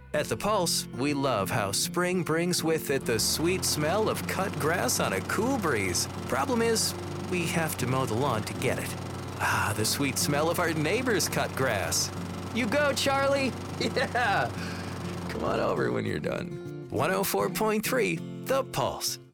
At The Pulse, we love how spring brings with it the sweet smell of cut grass on a cool breeze. Problem is, we have to mow the lawn to get it. Ah, the sweet smell of our neighbor's cut grass. You go, Charlie! Yeah! Come on over when you're done. 104.3, The Pulse.